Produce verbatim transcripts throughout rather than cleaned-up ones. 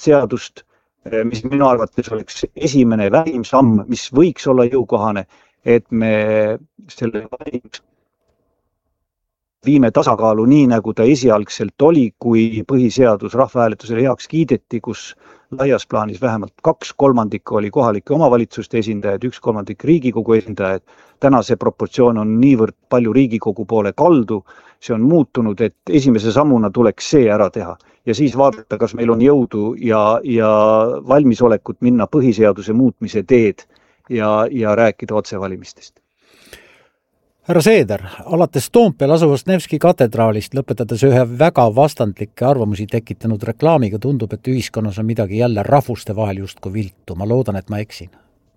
seadust, mis minu arvates oleks esimene vähim samm, mis võiks olla jõukohane, et me selle valimis viime tasakaalu nii, nagu ta esialgselt oli, kui põhiseadus rahvahääletusele heaks kiideti, kus laias plaanis vähemalt kaks kolmandikku oli kohalike omavalitsuste esindajad, üks kolmandik Riigikogu esindajad. Täna see proportsioon on niivõrd palju Riigikogu poole kaldu, see on muutunud, et esimese sammuna tuleks see ära teha. Ja siis vaadata, kas meil on jõudu ja, ja valmisolekut minna põhiseaduse muutmise teed ja, ja rääkida otsevalimistest. Härra Seeder, alates Toompeel asuvast Nevski katedraalist lõpetades ühe väga vastandlikke arvamusi tekitanud reklaamiga tundub, et ühiskonnas on midagi jälle rahvuste vahel justku viltu. Ma loodan, et ma eksin.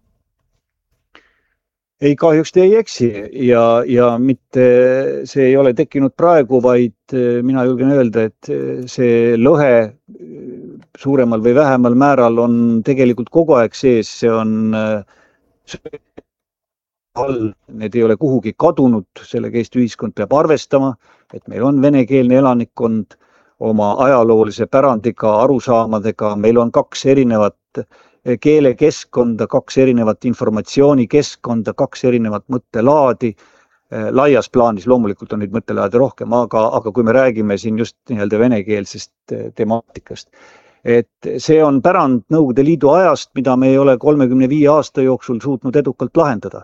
Ei, kahjuks te ei eksi ja, ja mitte see ei ole tekkinud praegu, vaid mina julgen öelda, et see lõhe suuremal või vähemal määral on tegelikult kogu aeg sees, see on all, need ei ole kuhugi kadunud, sellega Eesti ühiskond peab arvestama, et meil on venekeelne elanikkond oma ajaloolise pärandiga, arusaamadega, meil on kaks erinevat keelekeskkonda, kaks erinevat informatsioonikeskkonda, kaks erinevat mõttelaadi, laias plaanis loomulikult on neid mõttelaadi rohkem, aga, aga kui me räägime siin just nii-öelda venekeelsest temaatikast, et see on pärand Nõukogude Liidu ajast, mida me ei ole kolmekümne viie aasta jooksul suutnud edukalt lahendada.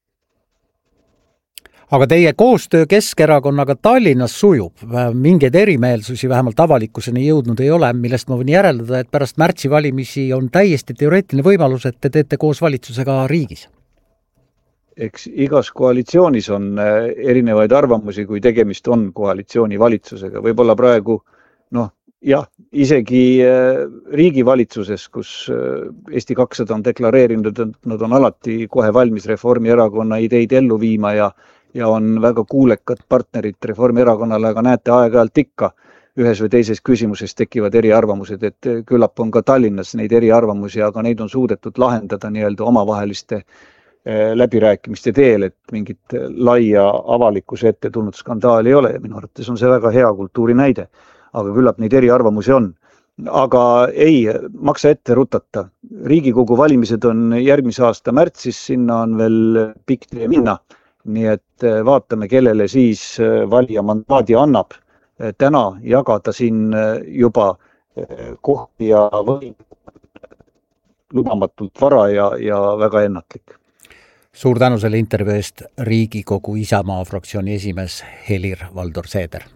Aga teie koostöö Keskerakonnaga Tallinnas sujub. Mingeid erimeelsusi vähemalt avalikkuseni jõudnud ei ole, millest ma võin järeldada, et pärast märtsi valimisi on täiesti teoreetiline võimalus, et te teete koos valitsusega riigis. Eks igas koalitsioonis on erinevaid arvamusi, kui tegemist on koalitsiooni valitsusega. Võib-olla praegu, noh, jah, isegi riigivalitsuses, kus Eesti kakssada on deklareerinud, et nad on alati kohe valmis Reformierakonna ideid ellu viima ja ja on väga kuulekad partnerid Reformierakonnale, aga näete aeg-ajalt ikka ühes või teises küsimuses tekivad eriarvamused, et küllap on ka Tallinnas neid eriarvamusi, aga neid on suudetud lahendada nii-öelda omavaheliste läbirääkimiste teel, et mingit laia avalikkuse ette tulnud skandaali ei ole ja minu arvates on see väga hea kultuuri näide, aga küllap neid eriarvamusi on. Aga ei, maksa ette rutata. Riigikogu valimised on järgmise aasta märtsis, sinna on veel pikk tee minna. Nii et vaatame, kellele siis valija mandaadi annab täna jagada siin juba kohti ja võim lubamatult vara ja, ja väga ennatlik. Suur tänu selle intervjuu eest Riigikogu Isamaa fraktsiooni esimees Helir-Valdor Seeder.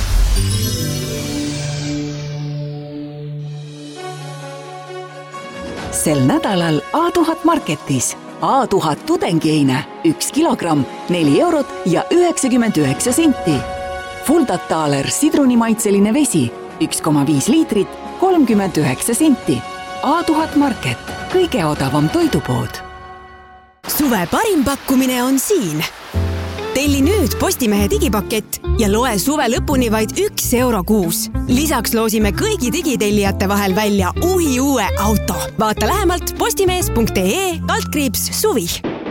Sel nädalal A tuhat Marketis A tuhat tudengieine, üks kilogramm, neli eurot ja üheksakümmend üheksa senti. Fuldataaler sidrunimaitseline vesi, üks koma viis liitrit, kolmkümmend üheksa senti. A tuhat Market, kõige odavam toidupood. Suve parim pakkumine on siin. Telli nüüd Postimehe digipakett ja loe suve lõpuni vaid üks euro kuus. Lisaks loosime kõigi digitellijate vahel välja uhi uue auto. Vaata lähemalt postimees punkt ee kaldkriips suvi.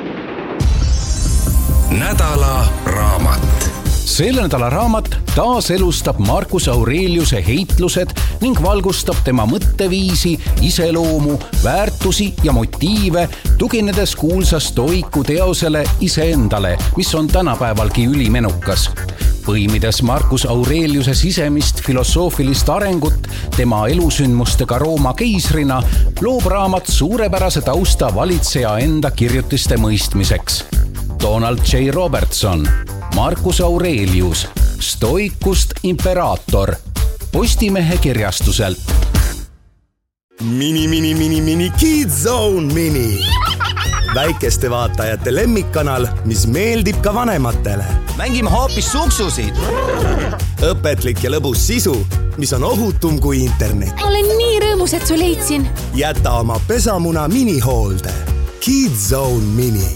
Nädala raamat. Selle nädala raamat taas elustab Marcus Aureliuse heitlused ning valgustab tema mõtteviisi, iseloomu, väärtusi ja motiive, tuginedes kuulsa stoiku teosele iseendale, mis on tänapäevalgi ülimenukas. Põimides Marcus Aureliuse sisemist filosoofilist arengut tema elusündmustega Rooma keisrina, loob raamat suurepärase tausta valitseja enda kirjutiste mõistmiseks. Donald J. Robertson, Marcus Aurelius, Stoikust imperaator, Postimehe kirjastuselt. Mini, mini, mini, mini, Kids Zone Mini. Väikeste vaatajate lemmikkanal, mis meeldib ka vanematele. Mängime hoopis suksusid. Õpetlik ja lõbus sisu, mis on ohutum kui internet. Olen nii rõõmus, et su leidsin. Jäta oma pesamuna minihoolde. Kids Zone Mini.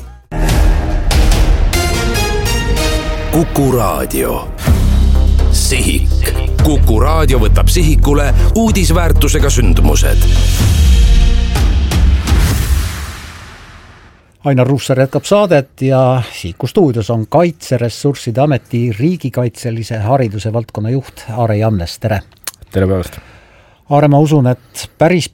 Kuku Raadio. Sihik. Kuku Raadio võtab sihikule uudisväärtusega sündmused. Ainar Ruussaar jätkab saadet ja Sihiku stuudios on Kaitseressursside Ameti riigikaitselise hariduse valdkonna juht Aare Jannes. Tere! Tere päevast! Aare, ma usun, et päris